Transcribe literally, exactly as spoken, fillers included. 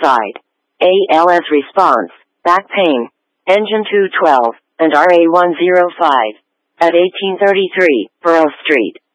side. A L S response, back pain, engine two twelve, and R A one oh five. At eighteen thirty-three, Borough Street.